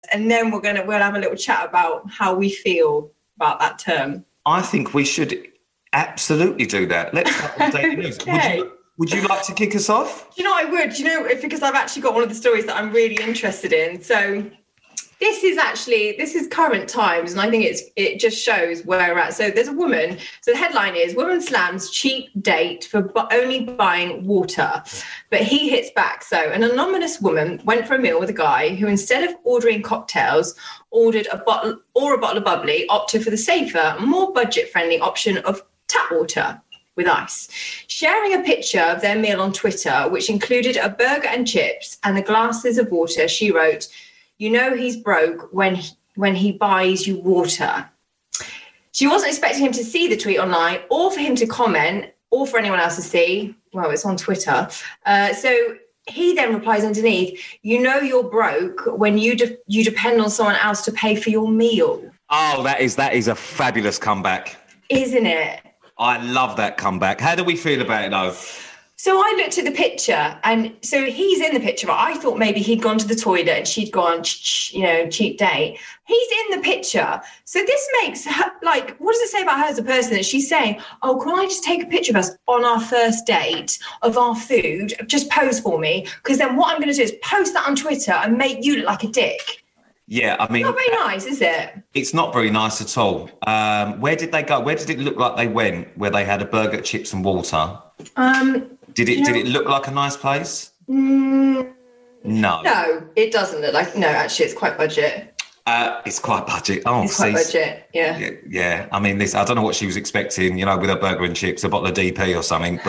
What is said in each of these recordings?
and then we'll have a little chat about how we feel about that term. I think we should absolutely do that. Let's start with daily news. Okay. Would you like to kick us off? Do you know, I would. Do you know, because I've actually got one of the stories that I'm really interested in. So this is current times, and I think it just shows where we're at. So there's a woman. So the headline is, "Woman slams cheap date for only buying water," but he hits back. So an anonymous woman went for a meal with a guy who, instead of ordering cocktails, ordered a bottle of bubbly, opted for the safer, more budget-friendly option of tap water with ice. Sharing a picture of their meal on Twitter, which included a burger and chips and the glasses of water, she wrote, "You know he's broke when he buys you water." She wasn't expecting him to see the tweet online or for him to comment or for anyone else to see. Well, it's on Twitter. So he then replies underneath, "You know you're broke when you depend on someone else to pay for your meal." Oh, that is a fabulous comeback. Isn't it? I love that comeback. How do we feel about it, though? So I looked at the picture, and so he's in the picture, but I thought maybe he'd gone to the toilet and she'd gone, cheap date. He's in the picture. So this makes her, like, what does it say about her as a person that she's saying, "Oh, can I just take a picture of us on our first date of our food? Just pose for me. Because then what I'm going to do is post that on Twitter and make you look like a dick." Yeah, I mean... Not very nice, is it? It's not very nice at all. Where did they go? Where did it look like they went, where they had a burger, chips and water? Did it look like a nice place? No. No, it doesn't look like... No, actually, it's quite budget. It's quite budget. Oh, it's quite budget, yeah. Yeah. I mean, I don't know what she was expecting, with a burger and chips, a bottle of DP or something.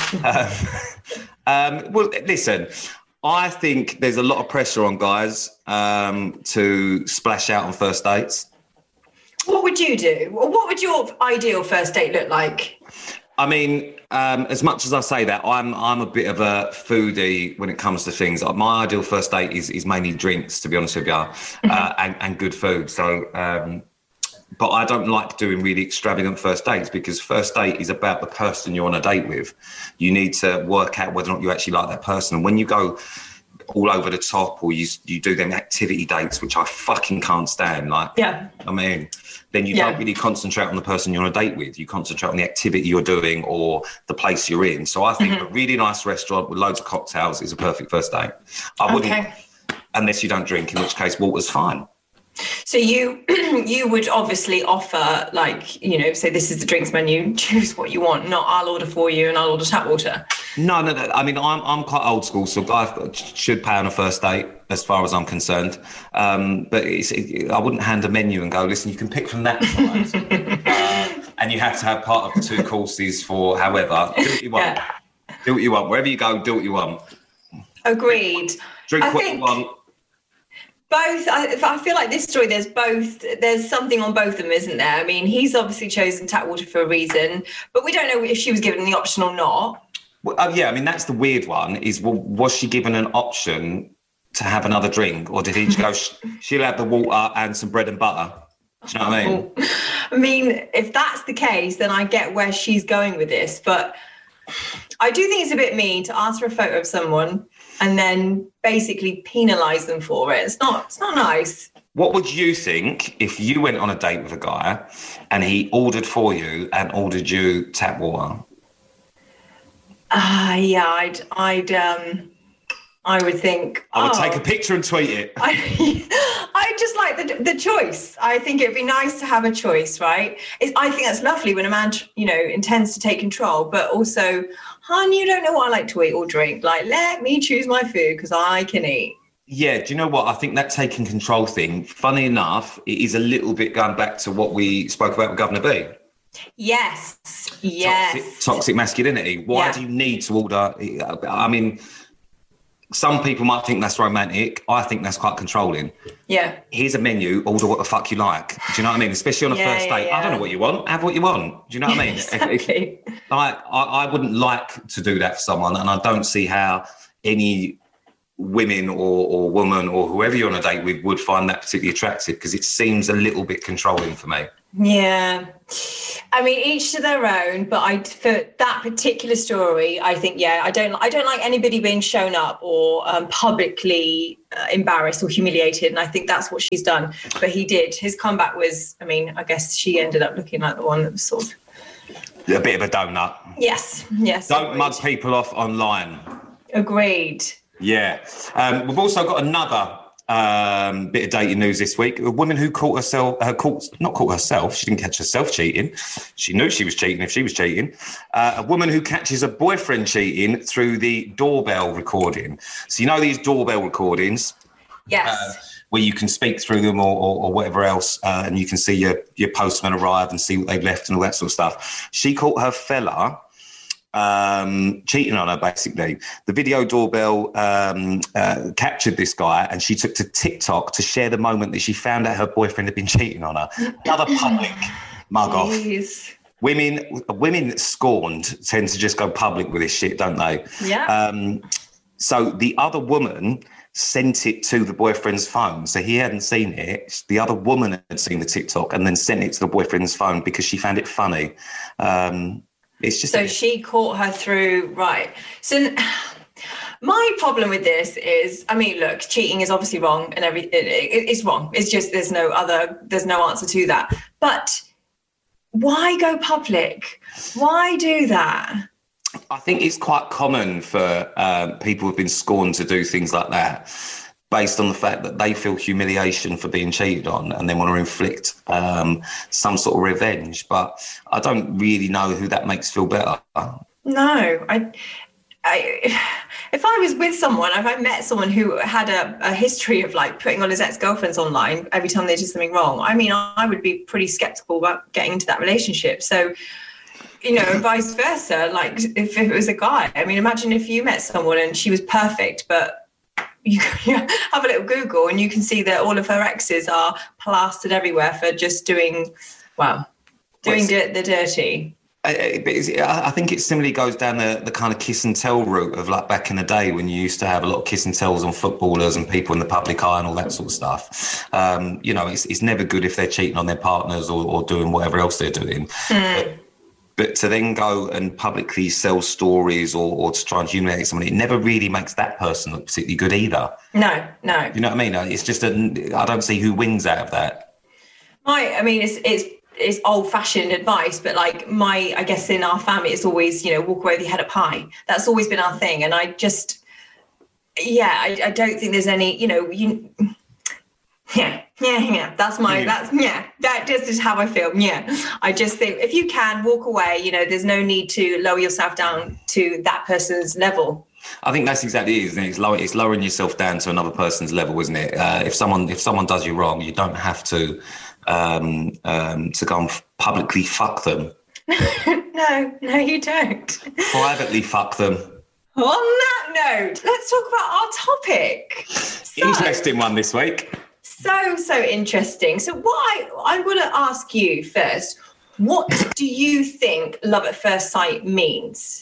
But, well, listen... I think there's a lot of pressure on guys to splash out on first dates. What would you do? What would your ideal first date look like? I mean, as much as I say that, I'm a bit of a foodie when it comes to things. My ideal first date is mainly drinks, to be honest with you, and good food. So, but I don't like doing really extravagant first dates, because first date is about the person you're on a date with. You need to work out whether or not you actually like that person. And when you go all over the top, or you do them activity dates, which I fucking can't stand, then you don't really concentrate on the person you're on a date with. You concentrate on the activity you're doing or the place you're in. So I think a really nice restaurant with loads of cocktails is a perfect first date. I wouldn't, unless you don't drink, in which case water's fine. So you would obviously offer, say this is the drinks menu, choose what you want, not I'll order for you and I'll order tap water. No. I mean, I'm quite old school, so guys should pay on a first date, as far as I'm concerned. But I wouldn't hand a menu and go, listen, you can pick from that side. And you have to have part of the 2 courses for however. Do what you want. Yeah. Do what you want. Wherever you go, do what you want. Agreed. Drink what you want. Both, I feel like this story, there's something on both of them, isn't there? I mean, he's obviously chosen tap water for a reason, but we don't know if she was given the option or not. Well, I mean, that's the weird one, is, well, was she given an option to have another drink, or did he just go, she'll have the water and some bread and butter? Do you know what I mean? I mean, if that's the case, then I get where she's going with this, but I do think it's a bit mean to ask for a photo of someone and then basically penalise them for it. It's not nice. What would you think if you went on a date with a guy and he ordered for you and ordered you tap water? I would think... I would take a picture and tweet it. I just like the choice. I think it'd be nice to have a choice, right? I think that's lovely when a man, intends to take control, but also, hon, you don't know what I like to eat or drink. Like, let me choose my food because I can eat. Yeah, do you know what? I think that taking control thing, funny enough, it is a little bit going back to what we spoke about with Governor B. Yes. Toxic masculinity. Why do you need to order? I mean... Some people might think that's romantic. I think that's quite controlling. Yeah. Here's a menu, order what the fuck you like. Do you know what I mean? Especially on a first date. Yeah. I don't know what you want. Have what you want. Do you know what I mean? Exactly. I wouldn't like to do that for someone, and I don't see how any women or woman or whoever you're on a date with would find that particularly attractive, because it seems a little bit controlling for me. Yeah. I mean, each to their own, but for that particular story, I think, I don't like anybody being shown up or publicly embarrassed or humiliated. And I think that's what she's done. But he did. His comeback was, I mean, I guess she ended up looking like the one that was sort of a bit of a donut. Yes. Don't agreed. mug people off online. Agreed. Yeah. We've also got another bit of dating news this week. A woman who not caught herself, she didn't catch herself cheating. She knew she was cheating if she was cheating. A woman who catches a boyfriend cheating through the doorbell recording. So you know these doorbell recordings? Yes. Where you can speak through them or whatever else, and you can see your postman arrive and see what they've left and all that sort of stuff. She caught her fella cheating on her, basically. The video doorbell captured this guy, and she took to TikTok to share the moment that she found out her boyfriend had been cheating on her. Another public mug off. Women scorned tend to just go public with this shit, don't they? Yeah. So the other woman sent it to the boyfriend's phone. So he hadn't seen it. The other woman had seen the TikTok and then sent it to the boyfriend's phone because she found it funny. It's just she caught her through, right. So my problem with this is, I mean, look, cheating is obviously wrong and it's wrong. It's just there's no answer to that. But why go public? Why do that? I think it's quite common for people who've been scorned to do things like that based on the fact that they feel humiliation for being cheated on and they want to inflict some sort of revenge. But I don't really know who that makes feel better. No, if I was with someone, if I met someone who had a history of like putting on his ex-girlfriends online every time they did something wrong, I mean, I would be pretty skeptical about getting into that relationship. So, you know, and vice versa. Like if it was a guy, I mean, imagine if you met someone and she was perfect, but you have a little Google and you can see that all of her exes are plastered everywhere for just doing the dirty. I think it similarly goes down the kind of kiss and tell route of like back in the day when you used to have a lot of kiss and tells on footballers and people in the public eye and all that sort of stuff. You know, it's never good if they're cheating on their partners or doing whatever else they're doing. But to then go and publicly sell stories or to try and humiliate someone, it never really makes that person look particularly good either. No. You know what I mean? It's just I don't see who wins out of that. It's old-fashioned advice, but like I guess in our family, it's always, you know, walk away with your head up high. That's always been our thing. And I just, I don't think there's any, you know, that just is how I feel. I just think if you can walk away, you know, there's no need to lower yourself down to that person's level. I think that's exactly it, isn't it? It's lowering yourself down to another person's level, isn't it? If someone does you wrong, you don't have to go and publicly fuck them. No, you don't. Privately fuck them. On that note, let's talk about our topic. Interesting one this week. So interesting. So what I want to ask you first, what do you think love at first sight means?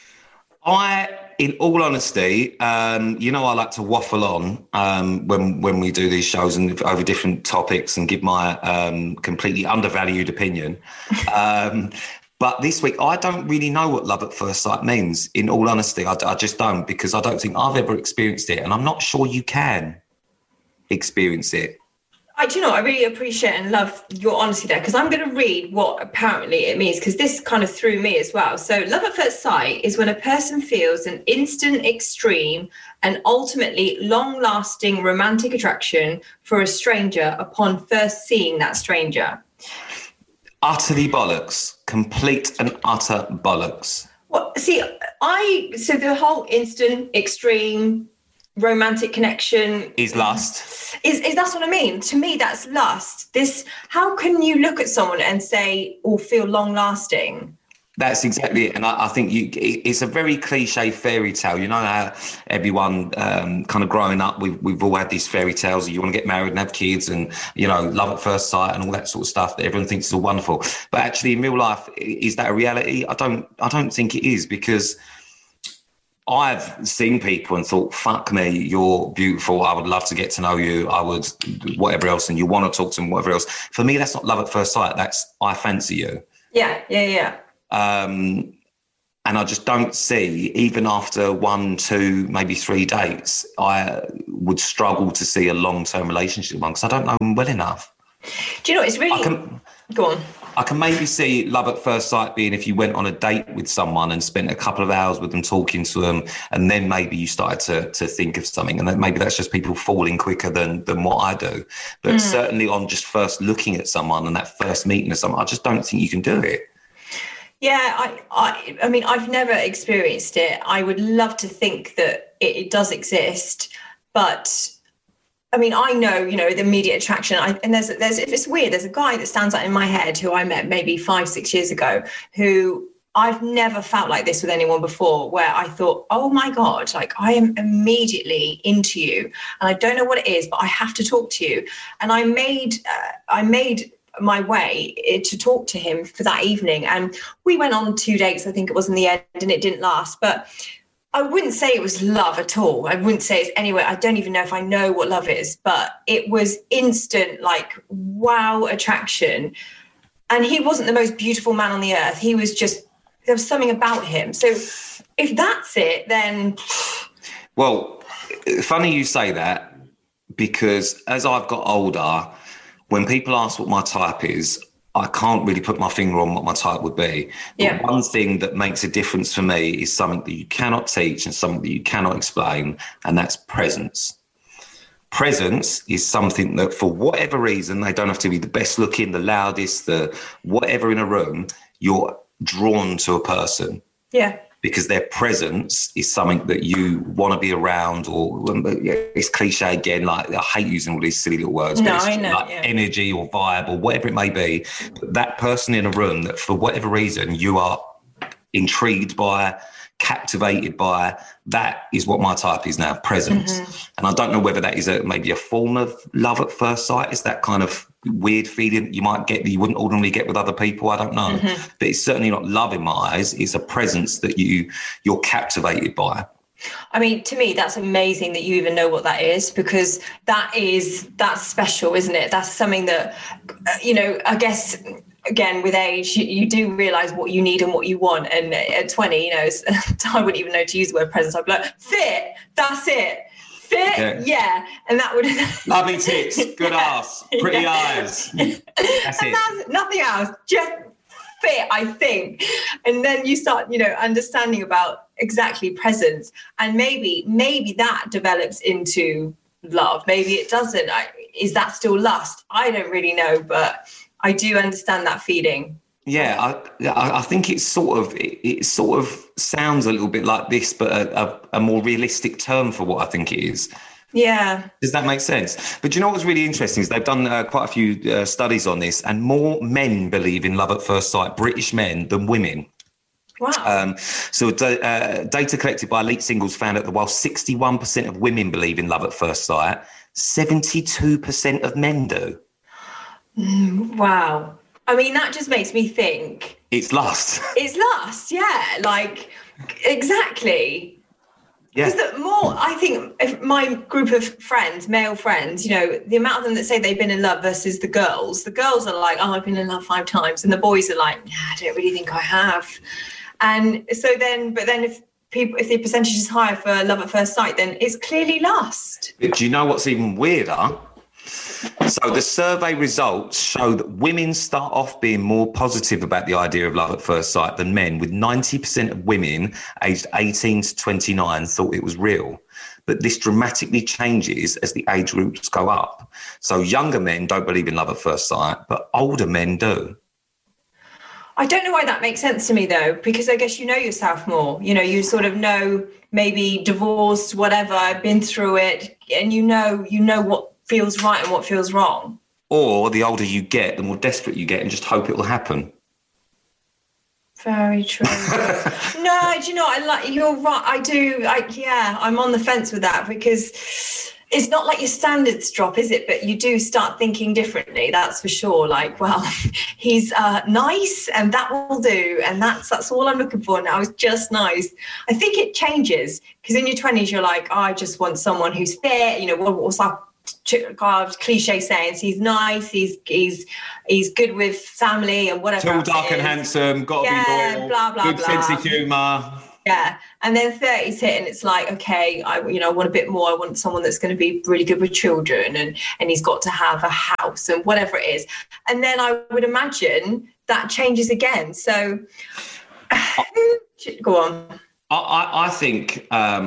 In all honesty, you know, I like to waffle on when we do these shows and over different topics and give my completely undervalued opinion. But this week, I don't really know what love at first sight means. In all honesty, I just don't, because I don't think I've ever experienced it, and I'm not sure you can experience it. Do you know, I really appreciate and love your honesty there, because I'm going to read what apparently it means, because this kind of threw me as well. So love at first sight is when a person feels an instant, extreme and ultimately long-lasting romantic attraction for a stranger upon first seeing that stranger. Utterly bollocks. Complete and utter bollocks. Well, so the whole instant, extreme romantic connection is lust. Is that's what I mean. To me, that's lust. How can you look at someone and say or feel long lasting? That's exactly it. And I think it's a very cliche fairy tale. You know how everyone kind of growing up, we've all had these fairy tales. You want to get married and have kids and, you know, love at first sight and all that sort of stuff that everyone thinks is all wonderful. But actually in real life, is that a reality? I don't think it is, because I've seen people and thought, fuck me, you're beautiful. I would love to get to know you. I would, whatever else. And you want to talk to them, whatever else. For me, that's not love at first sight. That's, I fancy you. Yeah. And I just don't see, even after 1, 2, maybe 3 dates, I would struggle to see a long-term relationship with one because I don't know them well enough. Do you know, it's really... Go on. I can maybe see love at first sight being if you went on a date with someone and spent a couple of hours with them, talking to them, and then maybe you started to think of something. And then maybe that's just people falling quicker than what I do. But certainly on just first looking at someone and that first meeting of someone, I just don't think you can do it. Yeah, I mean, I've never experienced it. I would love to think that it does exist, but I mean, I know, the immediate attraction. And there's if it's weird, there's a guy that stands out in my head who I met maybe 5-6 years ago, who I've never felt like this with anyone before, where I thought, oh my God, like I am immediately into you, and I don't know what it is, but I have to talk to you. And I made my way to talk to him for that evening, and we went on 2 dates, I think it was, in the end, and it didn't last. But I wouldn't say it was love at all. I wouldn't say it's anywhere. I don't even know if I know what love is, but it was instant, like, wow attraction. And he wasn't the most beautiful man on the earth. He was just, there was something about him. So if that's it, then... Well, funny you say that, because as I've got older, when people ask what my type is, I can't really put my finger on what my type would be. But one thing that makes a difference for me is something that you cannot teach and something that you cannot explain, and that's presence. Presence is something that, for whatever reason, they don't have to be the best looking, the loudest, the whatever in a room, you're drawn to a person. Yeah. Because their presence is something that you want to be around, or it's cliche again, like I hate using all these silly little words, but it's like energy or vibe or whatever it may be. But that person in a room that for whatever reason you are intrigued by, captivated by, that is what my type is now, presence. And I don't know whether that is maybe a form of love at first sight. It's that kind of weird feeling that you might get that you wouldn't ordinarily get with other people. I don't know. But it's certainly not love in my eyes. It's a presence that you're captivated by. I mean, to me, that's amazing that you even know what that is, because that's special, isn't it? That's something that, I guess, again, with age, you do realise what you need and what you want. And at 20, I wouldn't even know to use the word presence. I'd be like, fit, that's it. Fit, yeah. And that would... Lovely tits, good ass, pretty eyes. That's it. That's nothing else, just fit, I think. And then you start, understanding about exactly presence. And maybe that develops into love. Maybe it doesn't. Is that still lust? I don't really know, but I do understand that feeling. Yeah, I think it sort of sounds a little bit like this, but a more realistic term for what I think it is. Yeah. Does that make sense? But do you know what's really interesting is they've done quite a few studies on this, and more men believe in love at first sight, British men, than women. Wow. So data collected by Elite Singles found that while 61% of women believe in love at first sight, 72% of men do. Wow. I mean, that just makes me think. It's lust. It's lust, yeah. Like, exactly. Yeah. Because I think if my group of friends, male friends, the amount of them that say they've been in love versus the girls are like, oh, I've been in love 5 times. And the boys are like, yeah, I don't really think I have. And so then if the percentage is higher for love at first sight, then it's clearly lust. But do you know what's even weirder? So the survey results show that women start off being more positive about the idea of love at first sight than men, with 90% of women aged 18 to 29 thought it was real. But this dramatically changes as the age groups go up. So younger men don't believe in love at first sight, but older men do. I don't know why that makes sense to me, though, because I guess you know yourself more. You sort of know, maybe divorced, whatever, been through it, and you know what feels right and what feels wrong. Or the older you get, the more desperate you get and just hope it will happen. Very true. No, do you know, you're right. I do. I'm on the fence with that, because it's not like your standards drop, is it? But you do start thinking differently, that's for sure. Like, well, he's nice and that will do. And that's all I'm looking for now, is just nice. I think it changes, because in your 20s, you're like, oh, I just want someone who's fit. You know, what's that cliche saying? He's nice, he's good with family and whatever. Tall, dark and handsome, got to be loyal, blah, blah, good blah. sense of humour. Yeah, and then 30's hit, and it's like, okay, I want a bit more. I want someone that's going to be really good with children, and he's got to have a house and whatever it is. And then I would imagine that changes again. So, go on. I think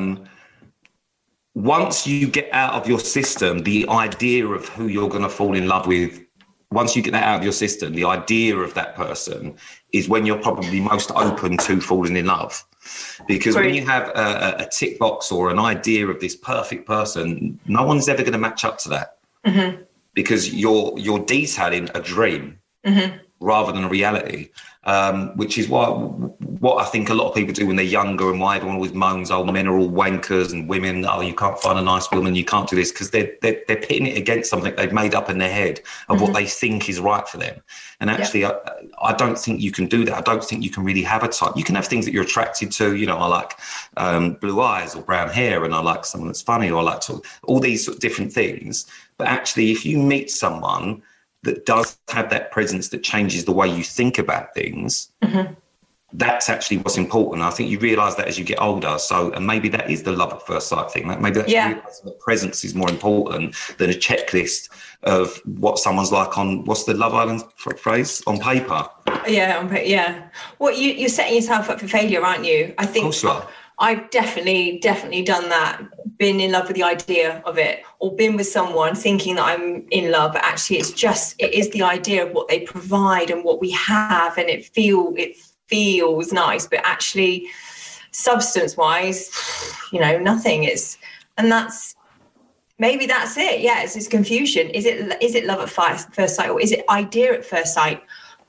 once you get out of your system the idea of who you're going to fall in love with, once you get that out of your system, the idea of that person is when you're probably most open to falling in love. Because when you have a tick box or an idea of this perfect person, no one's ever going to match up to that. Mm-hmm. Because you're detailing a dream rather than a reality, which is what I think a lot of people do when they're younger, and why everyone always moans, oh, men are all wankers, and women, oh, you can't find a nice woman, you can't do this, because they're pitting it against something they've made up in their head of what they think is right for them. And actually, I don't think you can do that. I don't think you can really have a type. You can have things that you're attracted to. You know, I like blue eyes or brown hair, and I like someone that's funny, or I like all these sort of different things. But actually, if you meet someone that does have that presence that changes the way you think about things, that's actually what's important. I think you realise that as you get older. So, and maybe that is the love at first sight thing. Maybe that's realising that presence is more important than a checklist of what someone's like on, what's the Love Island phrase? On paper. Yeah. Well, you're setting yourself up for failure, aren't you? I think. Of course you are. I've definitely done that, been in love with the idea of it, or been with someone thinking that I'm in love, but actually it is the idea of what they provide and what we have, and it feels nice, but actually substance-wise, nothing is. And maybe that's it. Yeah, it's this confusion. Is it love at first sight, or is it idea at first sight?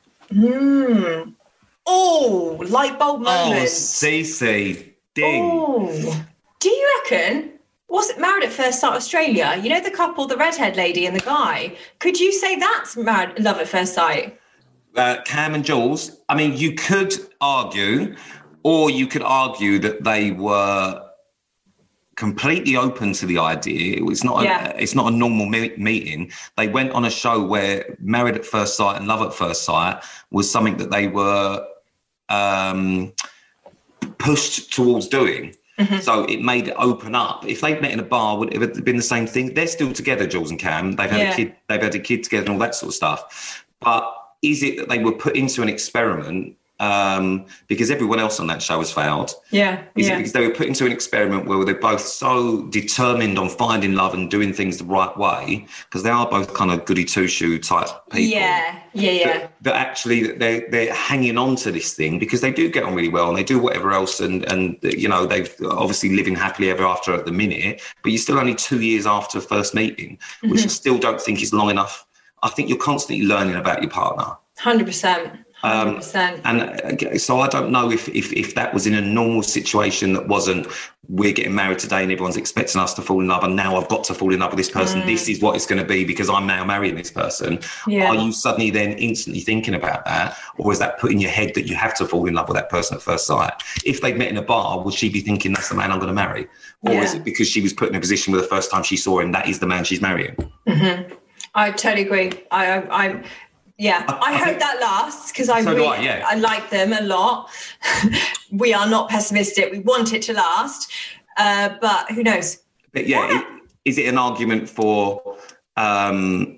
Oh, light bulb moment. Oh, Cece. Ding. Oh, do you reckon, was it Married at First Sight Australia? You know, the couple, the redhead lady and the guy. Could you say that's love at first sight? Cam and Jules. I mean, you could argue, or you could argue that they were completely open to the idea. It's not a normal meeting. They went on a show where Married at First Sight and Love at First Sight was something that they were pushed towards doing. So it made it open up. If they'd met in a bar, would it have been the same thing? They're still together, Jules and Cam. They've had a kid together and all that sort of stuff. But is it that they were put into an experiment because everyone else on that show has failed? Is it because they were put into an experiment where they're both so determined on finding love and doing things the right way, because they are both kind of goody two-shoe type people. That actually they're hanging on to this thing because they do get on really well and they do whatever else, and they've obviously living happily ever after at the minute, but you're still only 2 years after first meeting, which I still don't think is long enough. I think you're constantly learning about your partner. 100%. 100%. And so I don't know if that was in a normal situation that wasn't, we're getting married today and everyone's expecting us to fall in love, and now I've got to fall in love with this person. This is what it's going to be because I'm now marrying this person. Are you suddenly then instantly thinking about that? Or is that put in your head that you have to fall in love with that person at first sight? If they'd met in a bar, would she be thinking that's the man I'm going to marry? Or is it because she was put in a position where the first time she saw him, that is the man she's marrying? I totally agree. I hope that lasts, because I like them a lot. We are not pessimistic. We want it to last, but who knows? But is it an argument for that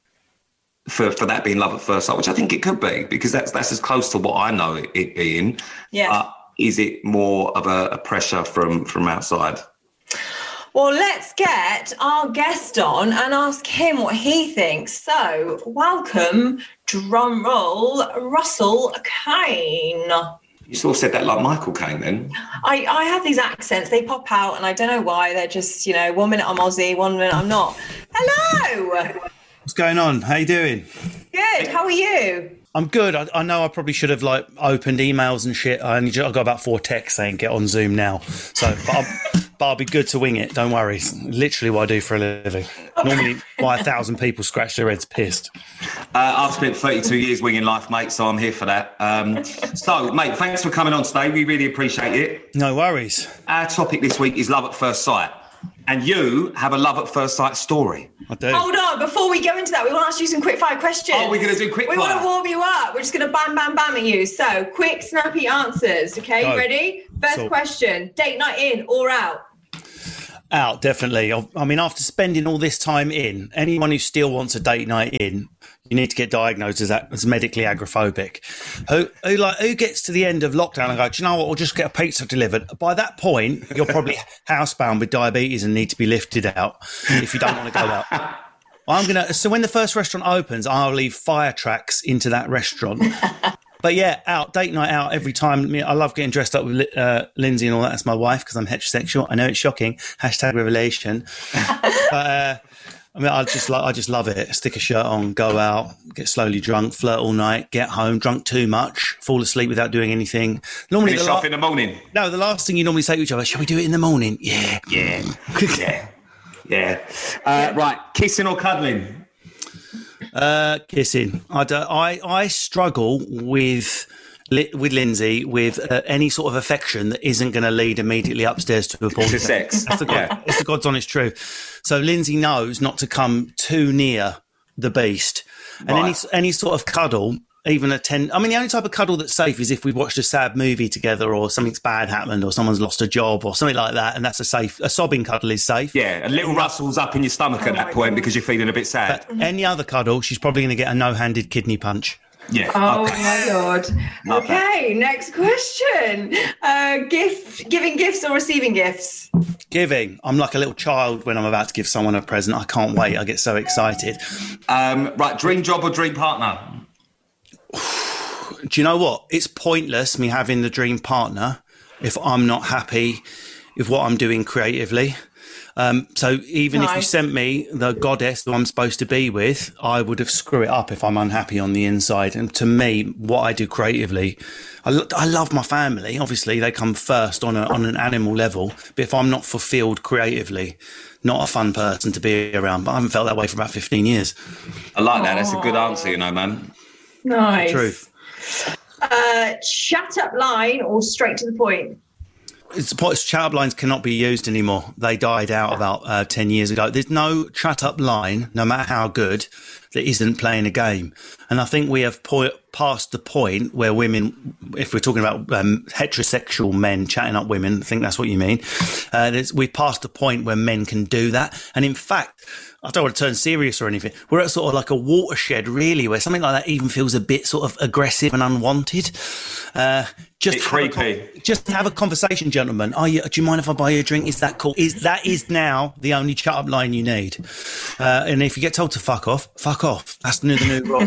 being love at first sight, which I think it could be, because that's as close to what I know it being. Is it more of a pressure from outside? Well, let's get our guest on and ask him what he thinks. So, welcome, drum roll, Russell Kane. You sort of said that like Michael Caine then. I have these accents. They pop out and I don't know why. They're just, 1 minute I'm Aussie, 1 minute I'm not. Hello. What's going on? How you doing? Good. How are you? I'm good. I know I probably should have opened emails and shit. I got about 4 texts saying get on Zoom now. So, but but I'll be good to wing it. Don't worry. It's literally what I do for a living. Normally, why 1,000 people scratch their heads pissed. I've spent 32 years winging life, mate, so I'm here for that. So, mate, thanks for coming on today. We really appreciate it. No worries. Our topic this week is love at first sight. And you have a love at first sight story. I do. Hold on, before we go into that, we want to ask you some quick fire questions. Oh, we're going to do quick We fire. want to warm you up. We're just going to bam, bam, bam at you. So, quick, snappy answers. Okay, Go. ready? First question, date night in or out? Out, definitely. I mean, after spending all this time in, anyone who still wants a date night in, you need to get diagnosed as medically agoraphobic. Who gets to the end of lockdown and go, do you know what, we'll just get a pizza delivered. By that point, you're probably housebound with diabetes and need to be lifted out if you don't want to go out. So when the first restaurant opens, I'll leave fire tracks into that restaurant. But yeah, date night out every time. I mean, I love getting dressed up with Lindsay and all that. That's my wife because I'm heterosexual. I know it's shocking. #revelation. But I mean, I just love it. Stick a shirt on, go out, get slowly drunk, flirt all night, get home, drunk too much, fall asleep without doing anything. Normally, Finish off in the morning. No, the last thing you normally say to each other, shall we do it in the morning? Yeah. Right, kissing or cuddling? Kissing. I struggle with Lindsay with any sort of affection that isn't going to lead immediately upstairs to a porn. To sex. It's the God's honest truth. So Lindsay knows not to come too near the beast, and Right. any sort of cuddle. Even the only type of cuddle that's safe is if we've watched a sad movie together or something's bad happened or someone's lost a job or something like that. And that's a sobbing cuddle is safe. Yeah, a little rustles up in your stomach at that point because you're feeling a bit sad. But any other cuddle, she's probably going to get a no-handed kidney punch. Yeah. Oh okay. my God. Love Okay, next question. Giving gifts or receiving gifts? Giving. I'm like a little child when I'm about to give someone a present. I can't wait. I get so excited. Right, dream job or dream partner? Do you know what? It's pointless me having the dream partner if I'm not happy with what I'm doing creatively. So even if you Nice. sent me the goddess that I'm supposed to be with, I would have screwed it up if I'm unhappy on the inside. And to me, what I do creatively, I love my family. Obviously, they come first on an animal level. But if I'm not fulfilled creatively, not a fun person to be around. But I haven't felt that way for about 15 years. I like that. That's a good answer, you know, man. Nice. Truth. Shut up line or straight to the point? Chat up lines cannot be used anymore. They died out about 10 years ago. There's no chat up line, no matter how good, that isn't playing a game. And I think we have past the point where women, if we're talking about heterosexual men chatting up women, I think that's what you mean. We've passed the point where men can do that. And in fact, I don't want to turn serious or anything. We're at sort of like a watershed, really, where something like that even feels a bit sort of aggressive and unwanted. Just creepy. Just have a conversation, gentlemen. Do you mind if I buy you a drink? Is that cool? That is now the only chat up line you need. And if you get told to fuck off, fuck off. That's the new rule.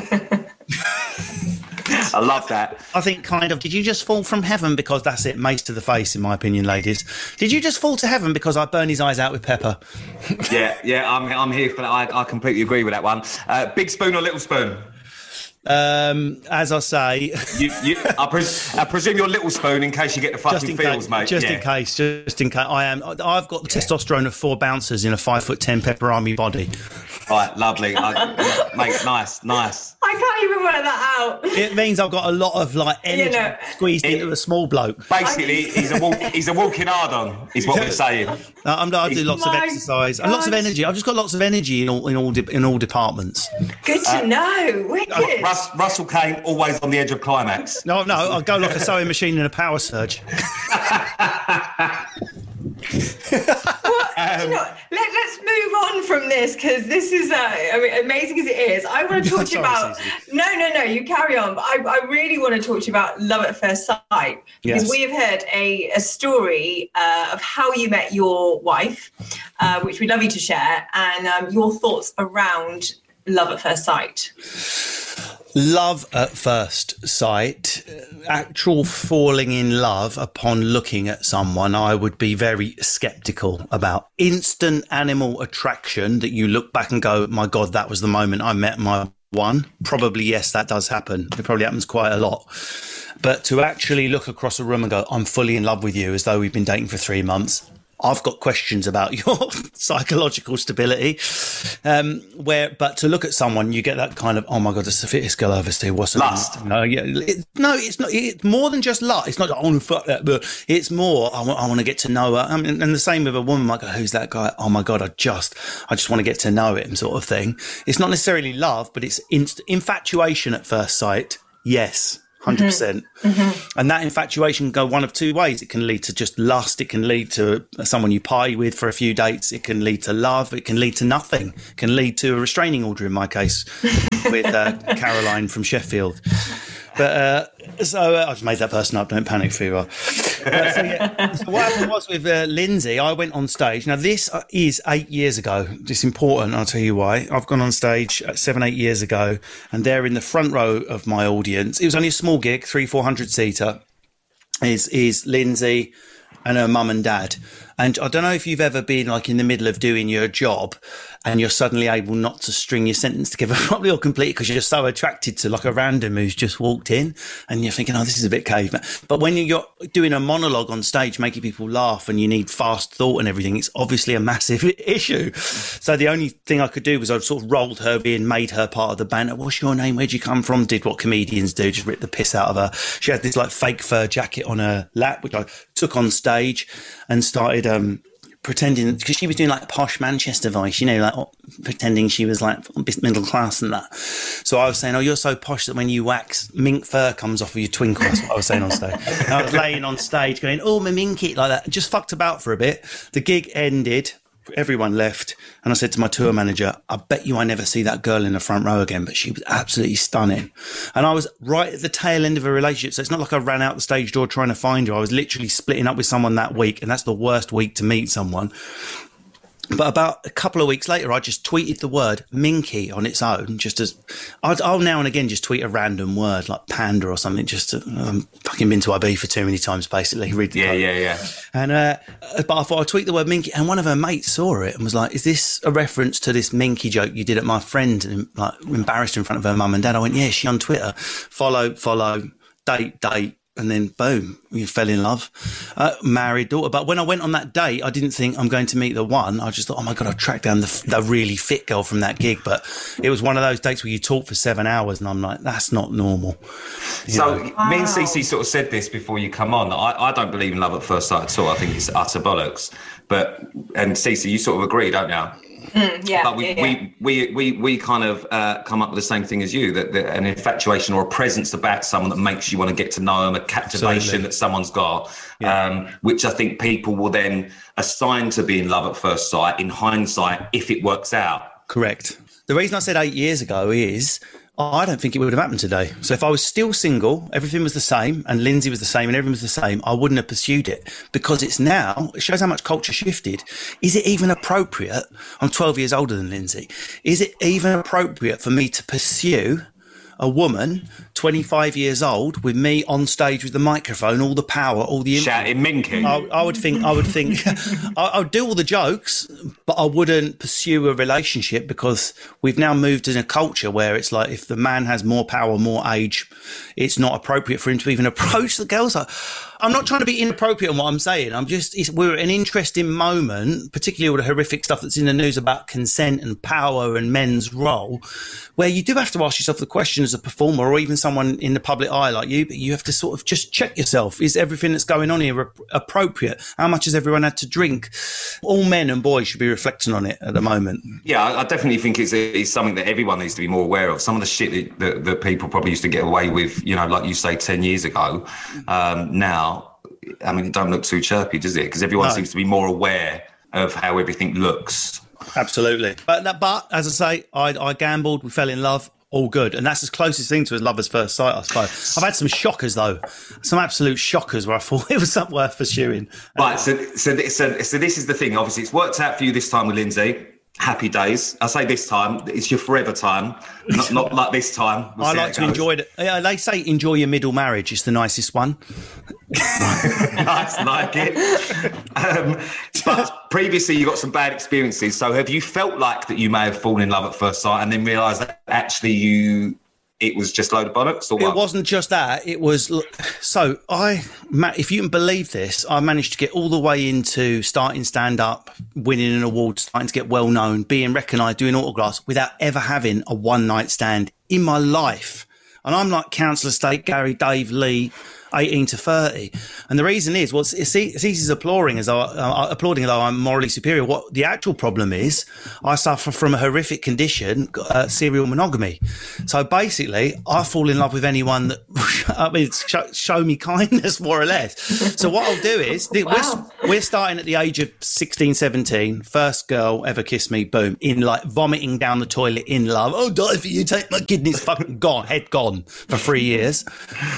I love that. I think did you just fall from heaven? Because that's it, mace to the face, in my opinion, ladies. Did you just fall to heaven because I burn his eyes out with pepper? Yeah, I'm here for that. I completely agree with that one. Big spoon or little spoon? As I say, I presume you're little spoon in case you get the fucking feels, mate. Just in case. I've got the testosterone of 4 bouncers in a 5'10" pepper army body. Right, lovely. Mate, nice. I can't even work that out. It means I've got a lot of energy squeezed into a small bloke. Basically, he's a walking hard-on, is what we're saying. I do lots of My exercise and lots of God. energy. I've just got lots of energy in all departments. Good to know. Wicked. Russell Kane always on the edge of climax. No, I go like a sewing machine in a power surge. You know, let's move on from this because this is, amazing as it is. I want to talk to you about. No, you carry on. But I really want to talk to you about love at first sight because Yes. we have heard a story of how you met your wife, which we'd love you to share, and your thoughts around love at first sight. Love at first sight, actual falling in love upon looking at someone, I would be very sceptical about. Instant animal attraction that you look back and go, my God, that was the moment I met my one. Probably, yes, that does happen. It probably happens quite a lot. But to actually look across a room and go, I'm fully in love with you as though we've been dating for 3 months, I've got questions about your psychological stability. But to look at someone, you get that kind of, oh my God, that's the fittest girl I've ever seen. What's lust? No, yeah, it's not. It's more than just lust. It's not, oh, fuck that. But it's more, I want to get to know her. I mean, and the same with a woman. Might go, who's that guy? Oh my God, I just want to get to know him, sort of thing. It's not necessarily love, but it's infatuation at first sight. Yes. 100%. And that infatuation can go one of two ways. It can lead to just lust. It can lead to someone you party with for a few dates. It can lead to love. It can lead to nothing. It can lead to a restraining order in my case with Caroline from Sheffield. But so I just made that person up. Don't panic, Fever. So what happened was with Lindsay, I went on stage. Now, this is 8 years ago. It's important. I'll tell you why. I've gone on stage 7-8 years ago, and they're in the front row of my audience. It was only a small gig, 300-400 seater. Is Lindsay and her mum and dad. And I don't know if you've ever been like in the middle of doing your job and you're suddenly able not to string your sentence together properly or complete because you're so attracted to like a random who's just walked in and you're thinking, oh, this is a bit caveman. But when you're doing a monologue on stage, making people laugh and you need fast thought and everything, it's obviously a massive issue. So the only thing I could do was I sort of rolled her in, made her part of the banter. What's your name? Where'd you come from? Did what comedians do, just rip the piss out of her. She had this like fake fur jacket on her lap, which I took on stage and started pretending, because she was doing like a posh Manchester voice, you know, like pretending she was like middle class and that. So I was saying, oh, you're so posh that when you wax, mink fur comes off of your twinkle. That's what I was saying on stage. And I was laying on stage going, oh, my minky, like that. Just fucked about for a bit. The gig ended. Everyone left. And I said to my tour manager, I bet you I never see that girl in the front row again, but she was absolutely stunning. And I was right at the tail end of a relationship. So it's not like I ran out the stage door trying to find her. I was literally splitting up with someone that week. And that's the worst week to meet someone. But about a couple of weeks later, I just tweeted the word minky on its own, just as I'll now and again just tweet a random word like panda or something, just to, fucking been to IB for too many times, basically. Yeah. And, but I thought I'd tweet the word minky, and one of her mates saw it and was like, is this a reference to this minky joke you did at my friend? And like embarrassed her in front of her mum and dad. I went, yeah, she on Twitter, follow, date. And then, boom, we fell in love, married, daughter. But when I went on that date, I didn't think I'm going to meet the one. I just thought, oh, my God, I'll track down the really fit girl from that gig. But it was one of those dates where you talk for 7 hours and I'm like, that's not normal. So me and Cece sort of said this before you come on. I don't believe in love at first sight at all. I think it's utter bollocks. And Cece, you sort of agree, don't you? Yeah, but we kind of come up with the same thing as you, that an infatuation or a presence about someone that makes you want to get to know them, a captivation Absolutely. that someone's got, which I think people will then assign to being love at first sight in hindsight if it works out. Correct. The reason I said 8 years ago is I don't think it would have happened today. So if I was still single, everything was the same, and Lindsay was the same, and everything was the same, I wouldn't have pursued it, because it's now, it shows how much culture shifted. Is it even appropriate? I'm 12 years older than Lindsay. Is it even appropriate for me to pursue a woman, 25 years old, with me on stage with the microphone, all the power, all the shouting minky? I would think I would do all the jokes, but I wouldn't pursue a relationship, because we've now moved in a culture where it's like, if the man has more power, more age, it's not appropriate for him to even approach the girls. I'm not trying to be inappropriate in what I'm saying. We're at an interesting moment, particularly all the horrific stuff that's in the news about consent and power and men's role, where you do have to ask yourself the question as a performer, or even someone in the public eye like you, but you have to sort of just check yourself. Is everything that's going on here appropriate? How much has everyone had to drink? All men and boys should be reflecting on it at the moment. Yeah, I definitely think it's something that everyone needs to be more aware of. Some of the shit that people probably used to get away with, you know, like you say, 10 years ago, now, I mean, it don't look too chirpy, does it? Because everyone seems to be more aware of how everything looks. Absolutely. But as I say, I gambled, we fell in love, all good. And that's the closest thing to a love at first sight, I suppose. I've had some shockers, though. Some absolute shockers where I thought it was something worth pursuing. Right, so this is the thing. Obviously, it's worked out for you this time with Lindsay. Happy days. I say this time, it's your forever time, not like this time. I like to enjoy it. Yeah, they say enjoy your middle marriage. It's the nicest one. Nice, like it. But previously you got some bad experiences. So have you felt like that you may have fallen in love at first sight and then realised that actually you it was just a load of bollocks, or what? It wasn't just that. It was so if you can believe this, I managed to get all the way into starting stand up, winning an award, starting to get well known, being recognised, doing autographs without ever having a one night stand in my life. And I'm like Council Estate, Gary, Dave, Lee, 18 to 30. And the reason is, well, it's easy as applauding as though I'm morally superior. What the actual problem is, I suffer from a horrific condition, serial monogamy. So basically, I fall in love with anyone that, show me kindness, more or less. So what I'll do is, we're starting at the age of 16, 17, first girl ever kissed me, boom, in like vomiting down the toilet in love. Oh, die for you, take my kidneys, fucking gone, head gone for 3 years.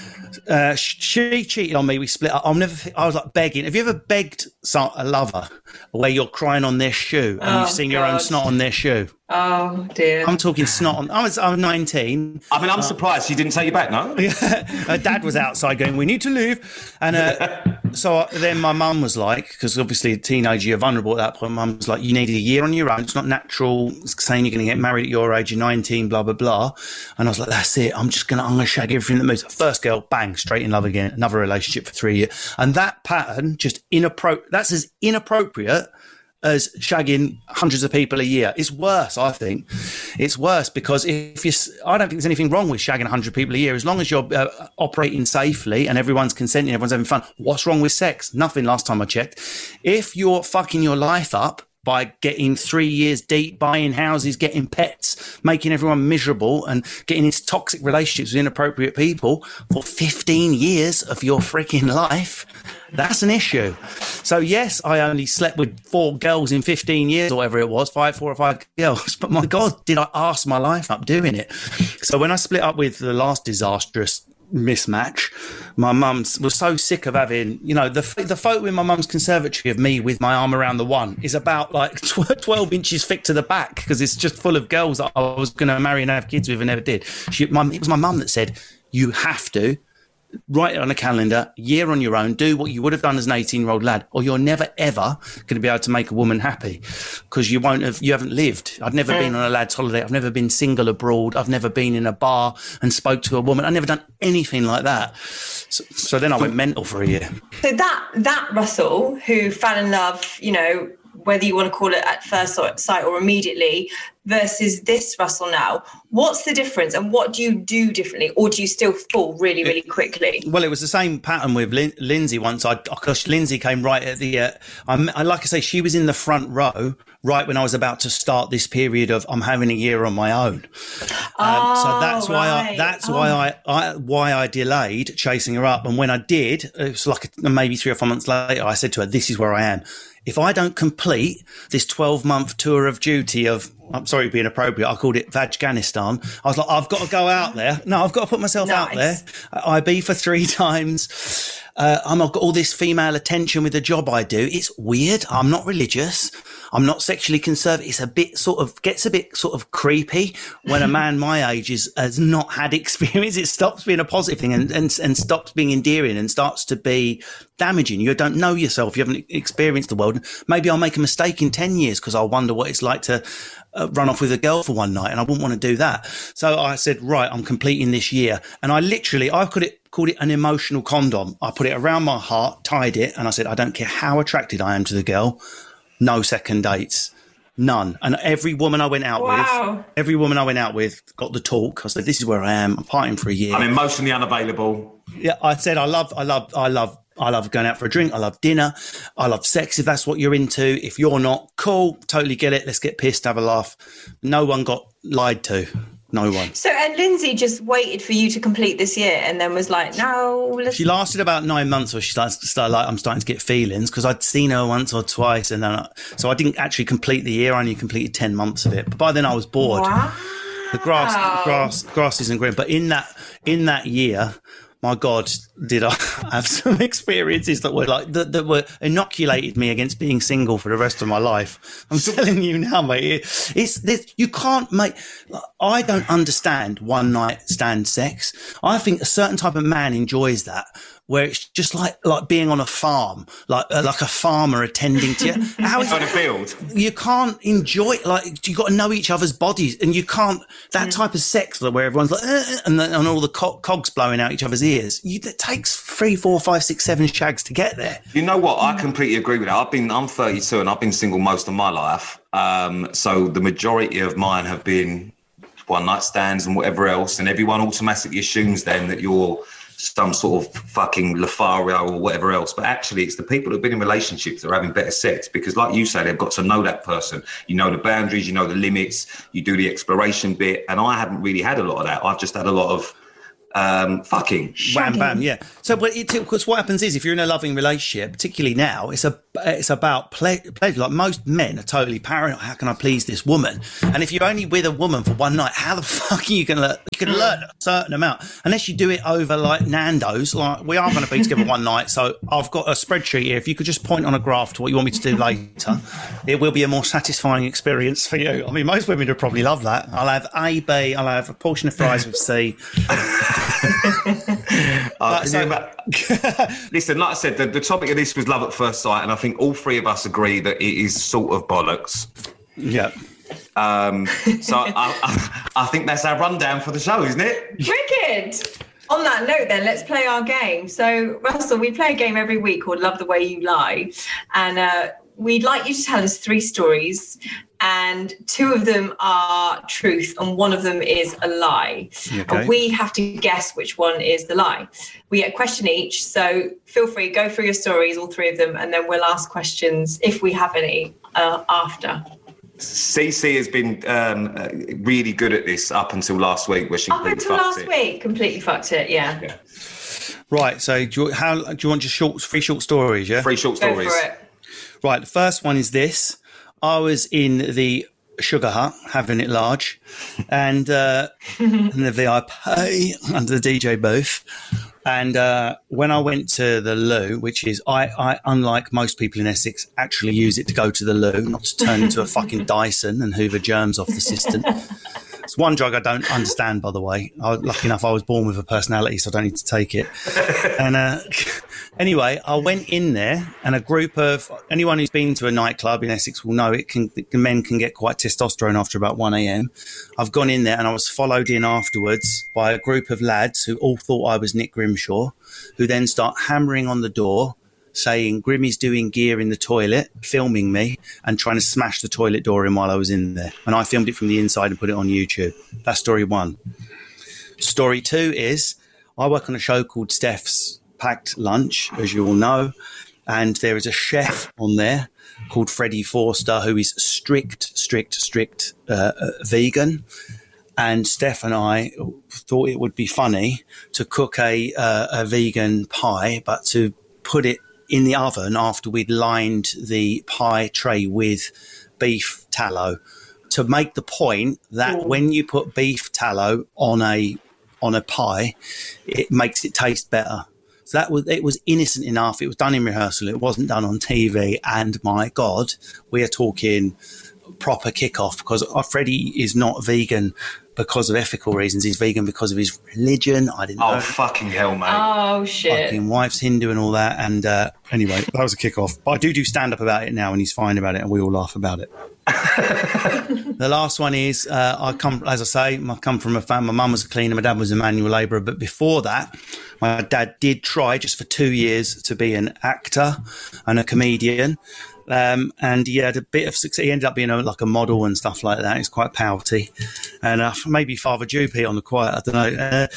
She cheated on me. We split up. I was like begging. Have you ever begged a lover where you're crying on their shoe and you've seen your own snot on their shoe? Oh dear. I'm talking snot on. I was 19. I mean, I'm surprised she didn't take you back, no? Her dad was outside going, "We need to leave." And so then my mum was like, because obviously a teenager, you're vulnerable at that point. Mum was like, "You needed a year on your own. It's not natural saying you're going to get married at your age, you're 19, blah, blah, blah." And I was like, "That's it. I'm going to shag everything that moves." First girl, bang, straight in love again. Another relationship for 3 years. And that pattern, just inappropriate. That's as inappropriate as shagging hundreds of people a year. It's worse, I think. It's worse because I don't think there's anything wrong with shagging 100 people a year as long as you're operating safely and everyone's consenting, everyone's having fun. What's wrong with sex? Nothing, last time I checked. If you're fucking your life up by getting 3 years deep, buying houses, getting pets, making everyone miserable and getting into toxic relationships with inappropriate people for 15 years of your freaking life, that's an issue. So yes, I only slept with 4 girls in 15 years or whatever it was, 4 or 5 girls. But my God, did I arse my life up doing it? So when I split up with the last disastrous mismatch, my mum was so sick of having, the photo in my mum's conservatory of me with my arm around the one is about like 12 inches thick to the back because it's just full of girls that I was going to marry and have kids with and never did. It was my mum that said, "You have to write it on a calendar, year on your own, do what you would have done as an 18-year-old lad, or you're never ever going to be able to make a woman happy because you haven't lived." I'd never been on a lad's holiday. I've never been single abroad. I've never been in a bar and spoke to a woman. I've never done anything like that. So then I went mental for a year. So that Russell who fell in love, whether you want to call it at first sight or immediately, versus this Russell now, what's the difference and what do you do differently, or do you still fall really, really quickly? Well, it was the same pattern with Lindsay once. Because Lindsay came right at the, like I say, she was in the front row right when I was about to start this period of I'm having a year on my own. So that's why I delayed chasing her up. And when I did, it was like maybe 3 or 4 months later, I said to her, "This is where I am. If I don't complete this 12-month tour of duty of," I'm sorry being appropriate, I called it Vajganistan. I was like, I've got to go out there. No, I've got to put myself out there. IB for 3 times. I've got all this female attention with the job I do. It's weird. I'm not religious. I'm not sexually conservative. It's gets a bit creepy when a man my age has not had experience. It stops being a positive thing and stops being endearing and starts to be damaging. You don't know yourself. You haven't experienced the world. Maybe I'll make a mistake in 10 years because I'll wonder what it's like to run off with a girl for one night, and I wouldn't want to do that. So I said, right, I'm completing this year. And I called it an emotional condom. I put it around my heart, tied it, and I said, I don't care how attracted I am to the girl. No second dates. None. And every woman I went out with got the talk. I said, "This is where I am. I'm partying for a year. I'm emotionally unavailable." Yeah, I said, I love going out for a drink. I love dinner. I love sex. If that's what you're into. If you're not, cool. Totally get it. Let's get pissed, have a laugh. No one got lied to. No one. So, and Lindsay just waited for you to complete this year and then was like, "No." She lasted about 9 months where she started like, I'm starting to get feelings because I'd seen her once or twice. And then, so I didn't actually complete the year. I only completed 10 months of it. But by then I was bored. Wow. The grass isn't green. But in that year, my God, did I have some experiences that were like that were inoculated me against being single for the rest of my life. I'm telling you now, mate. It's this. You can't make. I don't understand one night stand sex. I think a certain type of man enjoys that, where it's just like being on a farm, like a farmer attending to you. How is on a field? You can't enjoy it. Like, you got to know each other's bodies, and you can't that type of sex where everyone's like, and all the cogs blowing out each other's ears. It takes 3, 4, 5, 6, 7 shags to get there. You know what? I completely agree with that. I'm 32 and I've been single most of my life. So the majority of mine have been one night stands and whatever else, and everyone automatically assumes then that you're some sort of fucking Lothario or whatever else. But actually, it's the people that have been in relationships that are having better sex, because like you say, they've got to know that person. You know the boundaries, you know the limits, you do the exploration bit. And I haven't really had a lot of that. I've just had a lot of fucking. Wham, bam, yeah. So, but because what happens is, if you're in a loving relationship, particularly now, it's about pleasure. Like, most men are totally paranoid. How can I please this woman? And if you're only with a woman for one night, how the fuck are you going to learn? You can learn a certain amount, unless you do it over like Nando's. Like, we are going to be together one night, so I've got a spreadsheet here. If you could just point on a graph to what you want me to do later, it will be a more satisfying experience for you. I mean, most women would probably love that. I'll have A, B, I'll have a portion of fries with C. Listen, like I said, the topic of this was love at first sight, and I think all three of us agree that it is sort of bollocks. Yeah. So I think that's our rundown for the show, isn't it? Wicked. On that note, then, let's play our game. So, Russell, we play a game every week called Love the Way You Lie, and we'd like you to tell us 3 stories, and 2 of them are truth and 1 of them is a lie. Okay. And we have to guess which one is the lie. We get a question each, so feel free, go through your stories, all 3 of them, and then we'll ask questions, if we have any, after. Cece has been really good at this up until last week, where she completely fucked it. Completely fucked it, yeah. Right, so do you want just 3 short stories, yeah? 3 short stories. Go for it. Right, the first one is this. I was in the Sugar Hut, having it large, and in the VIP under the DJ booth. And when I went to the loo, which is, I unlike most people in Essex, actually use it to go to the loo, not to turn into a fucking Dyson and hoover germs off the system. It's one drug I don't understand, by the way. Lucky enough, I was born with a personality, so I don't need to take it. And anyway, I went in there, and a group of anyone who's been to a nightclub in Essex will know men can get quite testosterone after about 1 a.m. I've gone in there, and I was followed in afterwards by a group of lads who all thought I was Nick Grimshaw, who then start hammering on the door, saying Grimmy's doing gear in the toilet, filming me and trying to smash the toilet door in while I was in there. And I filmed it from the inside and put it on YouTube. That's story 1. Story 2 is, I work on a show called Steph's Packed Lunch, as you all know, and there is a chef on there called Freddie Forster, who is strict vegan. And Steph and I thought it would be funny to cook a vegan pie, but to put it in the oven after we'd lined the pie tray with beef tallow, to make the point that when you put beef tallow on a pie, it makes it taste better. So it was innocent enough. It was done in rehearsal. It wasn't done on TV. And my God, we are talking proper kickoff, because Freddie is not vegan because of ethical reasons. He's vegan because of his religion. I didn't know. Oh, fucking hell, mate. Oh, shit. Fucking wife's Hindu and all that. And anyway, that was a kickoff. But I do stand-up about it now, and he's fine about it, and we all laugh about it. The last one is, I come from a family. My mum was a cleaner, my dad was a manual labourer. But before that, my dad did try just for 2 years to be an actor and a comedian. And he had a bit of success. He ended up being like a model and stuff like that. He's quite pouty, and maybe Father Droopy on the quiet. I don't know.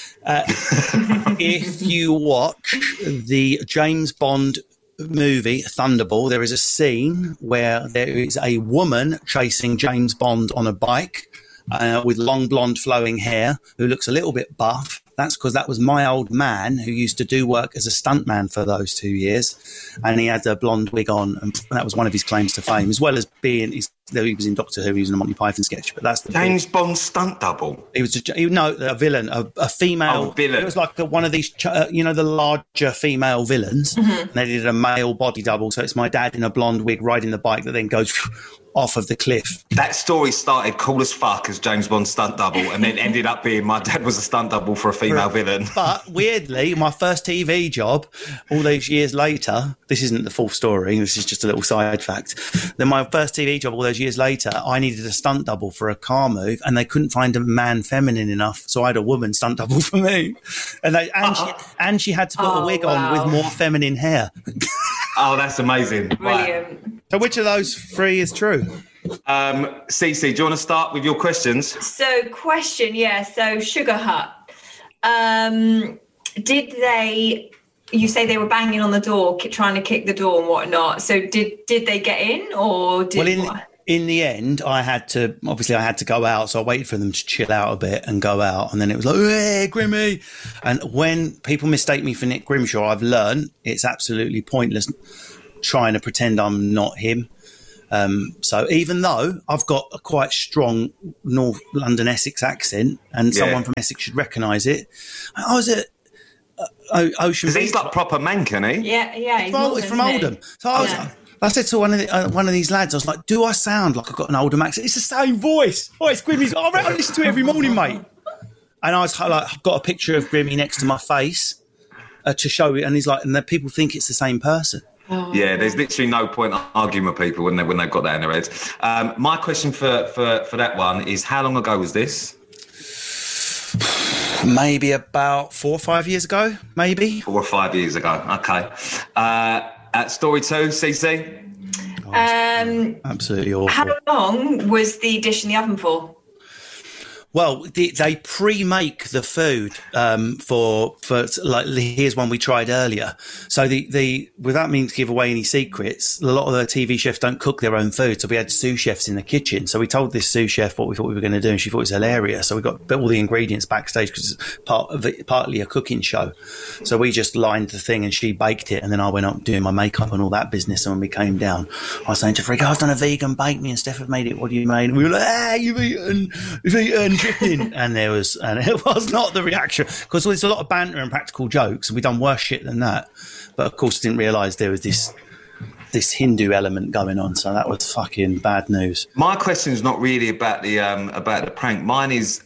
If you watch the James Bond movie Thunderball, there is a scene where there is a woman chasing James Bond on a bike with long blonde flowing hair, who looks a little bit buff. That's because that was my old man who used to do work as a stuntman for those 2 years, and he had a blonde wig on, and that was one of his claims to fame, as well as being his He was in Doctor Who. He was in a Monty Python sketch, but that's the James Bond stunt double. He was a villain, a female villain. It was like one of these, the larger female villains. And they did a male body double. So it's my dad in a blonde wig riding the bike that then goes off of the cliff. That story started cool as fuck as James Bond stunt double, and then ended up being my dad was a stunt double for a female villain. But weirdly, my first TV job, all those years later, this isn't the full story, this is just a little side fact. Then my first TV job all those years later, I needed a stunt double for a car move, and they couldn't find a man feminine enough, so I had a woman stunt double for me. She had to put a wig on with more feminine hair. Oh, that's amazing. Brilliant. Right. So which of those three is true? Cece, do you want to start with your questions? So question, so Sugar Hut. Did they, you say they were banging on the door, trying to kick the door and whatnot. So did they get in or did... Well, in the end, I had to go out. So I waited for them to chill out a bit and go out. And then it was like, hey, Grimmy. And when people mistake me for Nick Grimshaw, I've learned it's absolutely pointless trying to pretend I'm not him. So even though I've got a quite strong North London Essex accent and someone from Essex should recognise it, I was at Ocean Beach. Because he's like proper Manc, isn't he? Yeah. He's from Oldham. So I said to one of these lads, I was like, do I sound like I've got an Oldham accent? It's the same voice. Oh, it's Grimmy's. I listen to it every morning, mate. And I was like, I've got a picture of Grimmy next to my face to show it. And he's like, and the people think it's the same person. Oh. Yeah, there's literally no point arguing with people when they've got that in their heads. My question for that one is, how long ago was this? Maybe about 4 or 5 years ago, maybe. 4 or 5 years ago, okay. At story 2, CC? Absolutely awful. How long was the dish in the oven for? Well, they pre-make the food for like here's one we tried earlier. So the without meaning to give away any secrets, a lot of the TV chefs don't cook their own food. So we had sous chefs in the kitchen. So we told this sous chef what we thought we were going to do, and she thought it was hilarious. So we got all the ingredients backstage because it's partly a cooking show. So we just lined the thing, and she baked it, and then I went up doing my makeup and all that business. And when we came down, I was saying to Frick, I've done a vegan bake. Me and Steph have made it. What do you made? And we were like, you've eaten and it was not the reaction because there's a lot of banter and practical jokes and we've done worse shit than that, but of course I didn't realise there was this Hindu element going on, so that was fucking bad news. My question is not really about the prank. Mine is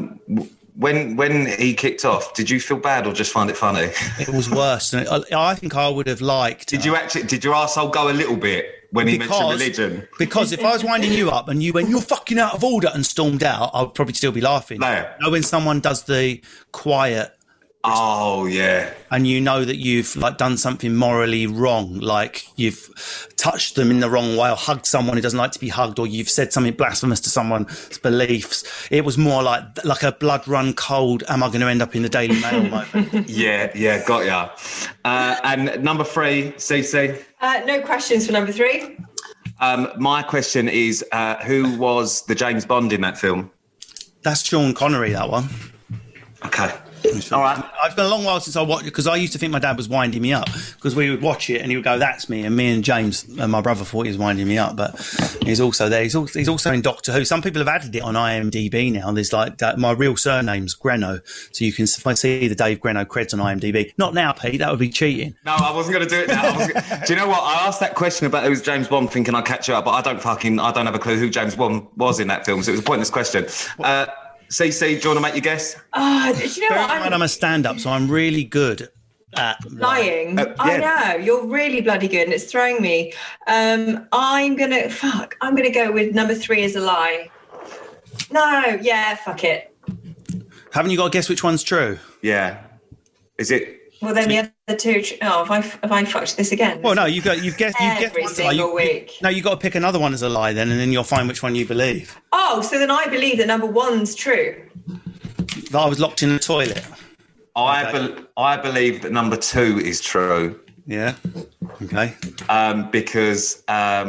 when he kicked off, did you feel bad or just find it funny? It was worse. I think I would have liked. Did your arsehole go a little bit when he mentioned religion? Because if I was winding you up and you went, you're fucking out of order, and stormed out, I would probably still be laughing. No. You know, when someone does the quiet. Oh yeah. And you know that you've like done something morally wrong, like you've touched them in the wrong way or hugged someone who doesn't like to be hugged, or you've said something blasphemous to someone's beliefs. It was more like a blood run cold, am I going to end up in the Daily Mail moment? Yeah, got ya. And number 3, CC? No questions for number 3. My question is, who was the James Bond in that film? That's Sean Connery, that one. Okay. All right. It's been a long while since I watched it because I used to think my dad was winding me up because we would watch it and he would go, that's me. And me and James and my brother thought he was winding me up, but he's also there. He's also in Doctor Who. Some people have added it on IMDb now. There's like my real surname's Greno. So you can see the Dave Greno creds on IMDb. Not now, Pete. That would be cheating. No, I wasn't going to do it now. Do you know what? I asked that question about who's James Bond thinking I'd catch you up, but I don't have a clue who James Bond was in that film. So it was a pointless question. CC, do you want to make your guess? Do you know what? I'm a stand-up, so I'm really good at lying. I know you're really bloody good, and it's throwing me. I'm gonna go with number 3 as a lie. No, yeah, fuck it. Haven't you got to guess which one's true? Yeah. Is it? Well, then the other 2. Oh, have I fucked this again? Well, no, you've guessed every single week. No, you've got to pick another one as a lie then, and then you'll find which one you believe. Oh, so then I believe that number 1's true. That I was locked in the toilet. I believe that number 2 is true. Yeah. Okay. Because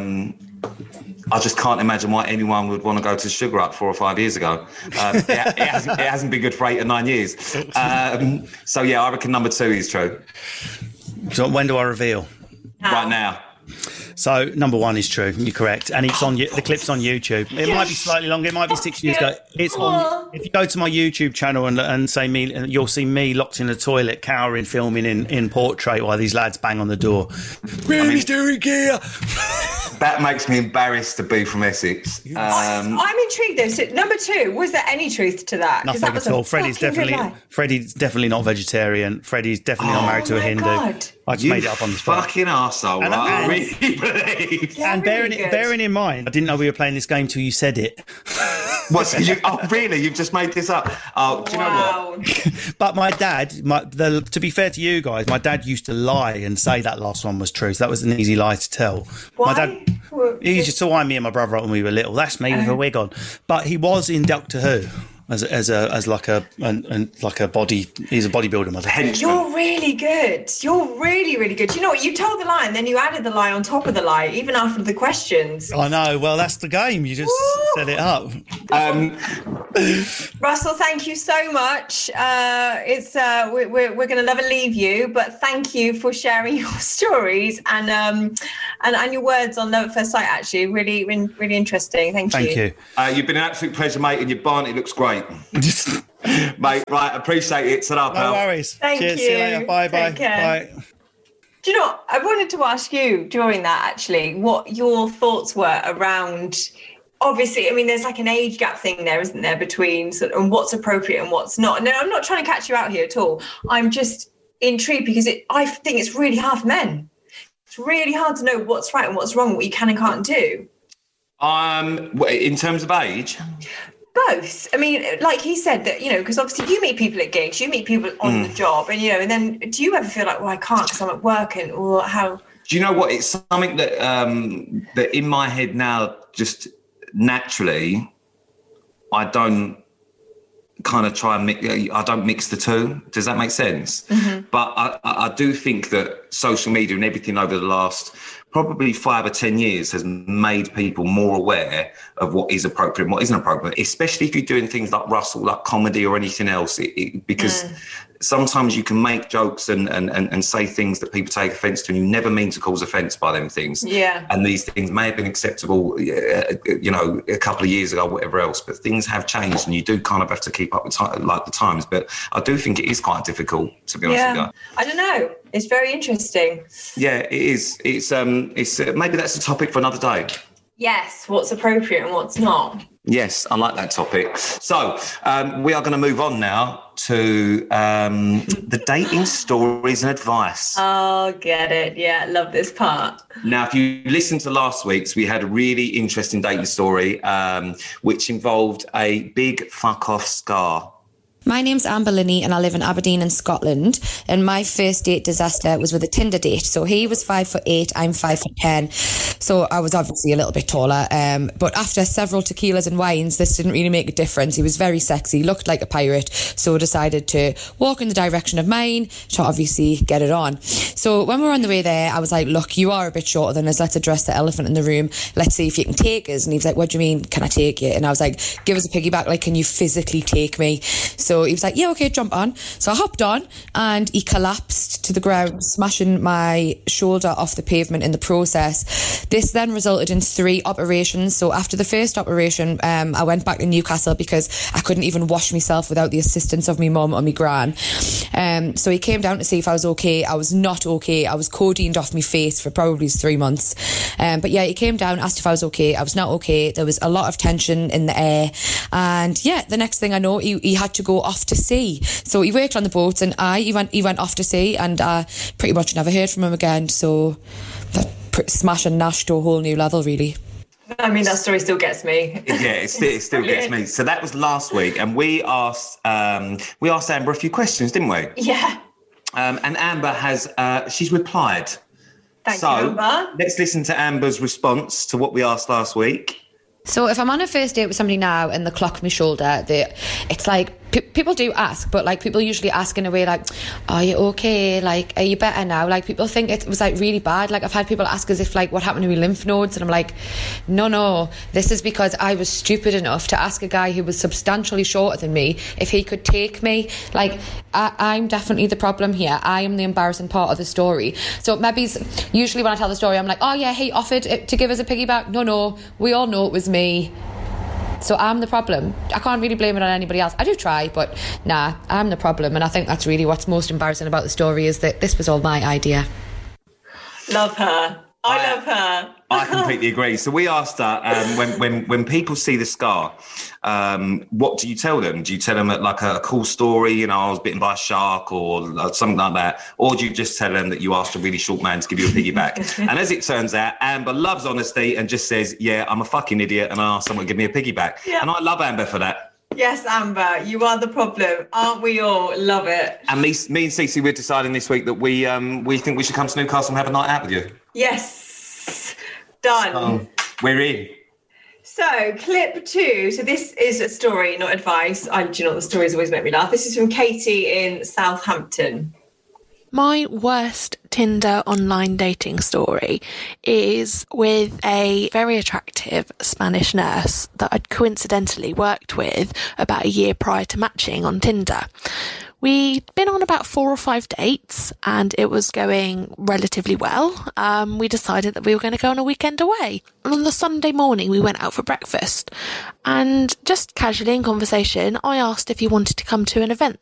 I just can't imagine why anyone would want to go to Sugar Hut 4 or 5 years ago. It hasn't been good for 8 or 9 years. So yeah, I reckon number 2 is true. So when do I reveal? Right now. So number one is true. You're correct, and it's on the clip's on YouTube. It might be slightly longer. It might be 6 years ago. It's on. If you go to my YouTube channel and say me, you'll see me locked in a toilet, cowering, filming in portrait while these lads bang on the door. Really steering gear. That makes me embarrassed to be from Essex. I'm intrigued though. So number two, was there any truth to that? Nothing at all. Freddie's definitely not vegetarian. Freddie's definitely not married to a Hindu. God. I just made it up on the spot. Fucking arsehole, right? I really believe. Yeah, And bearing in mind, I didn't know we were playing this game till you said it. Really? You've just made this up? Oh, do you know what? But my dad, to be fair to you guys, my dad used to lie and say that last one was true. So that was an easy lie to tell. Why? My dad, he used to wind me and my brother up when we were little. That's me with a wig on. But he was in Doctor Who. As like a body, he's a bodybuilder. You're really good. You're really, really good. You know what? You told the lie and then you added the lie on top of the lie, even after the questions. I know. Well, that's the game. You just set it up. Russell, thank you so much. We're going to never leave you, but thank you for sharing your stories and your words on Love at First Sight. Actually, really, really interesting. Thank you. You've been an absolute pleasure, mate, and your Barney looks great. Mate, right, appreciate it. Ta-ra, pal. No worries. Thank Cheers. you. See you later. Bye. Do you know what? I wanted to ask you during that, actually, what your thoughts were around, obviously, I mean, there's like an age gap thing there, isn't there, between sort of what's appropriate and what's not. No, I'm not trying to catch you out here at all. I'm just intrigued because I think it's really hard for men. It's really hard to know what's right and what's wrong, what you can and can't do. In terms of age? Both. I mean, like he said that, because obviously you meet people at gigs, you meet people on the job, and and then do you ever feel like, well, I can't because I'm at work, or how? Do you know what? It's something that that in my head now, just naturally, I don't kind of try and I don't mix the two. Does that make sense? Mm-hmm. But I do think that social media and everything over the last probably 5 or 10 years has made people more aware of what is appropriate and what isn't appropriate, especially if you're doing things like Russell, like comedy or anything else, because sometimes you can make jokes and say things that people take offence to, and you never mean to cause offence by them things. Yeah. And these things may have been acceptable, a couple of years ago, whatever else, but things have changed and you do kind of have to keep up with the times. But I do think it is quite difficult, to be honest with you. I don't know. It's very interesting. Yeah, it is. It's maybe that's a topic for another day. Yes, what's appropriate and what's not. Yes, I like that topic. So we are going to move on now to the dating stories and advice. Oh, get it. Yeah, love this part. Now, if you listened to last week's, we had a really interesting dating story, which involved a big fuck-off scar. My name's Amber Linney and I live in Aberdeen in Scotland, and my first date disaster was with a Tinder date. So he was 5'8", I'm 5'10", so I was obviously a little bit taller, but after several tequilas and wines, this didn't really make a difference. He was very sexy, looked like a pirate, so I decided to walk in the direction of mine to obviously get it on. So when we were on the way there, I was like, look, you are a bit shorter than us, let's address the elephant in the room, let's see if you can take us. And he was like, what do you mean, can I take you? And I was like, give us a piggyback, like, can you physically take me? So he was like, yeah, okay, jump on. So I hopped on and he collapsed to the ground, smashing my shoulder off the pavement in the process. This then resulted in 3 operations. So after the first operation, I went back to Newcastle because I couldn't even wash myself without the assistance of my mum or my gran. So he came down to see if I was okay. I was not okay. I was codeined off my face for probably 3 months. But yeah, he came down, asked if I was okay. I was not okay. There was a lot of tension in the air. And yeah, the next thing I know, he had to go off to sea. So he worked on the boats and he went off to sea, and I pretty much never heard from him again. So that smash and nash to a whole new level, really. I mean, that story still gets me. Yeah, it still gets me. So that was last week, and we asked Amber a few questions, didn't we? Yeah. And Amber has she's replied. Thank you, Amber. Let's listen to Amber's response to what we asked last week. So if I'm on a first date with somebody now and they clock my shoulder, it's like people do ask, but like people usually ask in a way like, are you okay? Like, are you better now? Like people think it was like really bad. Like I've had people ask as if like what happened to my lymph nodes, and I'm like, no, this is because I was stupid enough to ask a guy who was substantially shorter than me if he could take me. Like I'm definitely the problem here. I am the embarrassing part of the story. So maybe usually when I tell the story, I'm like, oh yeah, he offered to give us a piggyback. No, we all know it was me. So I'm the problem. I can't really blame it on anybody else. I do try, but nah, I'm the problem. And I think that's really what's most embarrassing about the story, is that this was all my idea. Love her. I love her. I completely agree. So we asked her, when people see the scar, what do you tell them? Do you tell them like a cool story, I was bitten by a shark or something like that? Or do you just tell them that you asked a really short man to give you a piggyback? And as it turns out, Amber loves honesty and just says, yeah, I'm a fucking idiot and I asked someone to give me a piggyback. Yeah. And I love Amber for that. Yes, Amber, you are the problem. Aren't we all? Love it. And me and Cece, we're deciding this week that we think we should come to Newcastle and have a night out with you. Yes. Done. We're in. So, clip 2. So this is a story, not advice. The stories always make me laugh. This is from Katie in Southampton. My worst Tinder online dating story is with a very attractive Spanish nurse that I'd coincidentally worked with about a year prior to matching on Tinder. We'd been on about 4 or 5 dates and it was going relatively well. We decided that we were going to go on a weekend away. And on the Sunday morning, we went out for breakfast. And just casually in conversation, I asked if he wanted to come to an event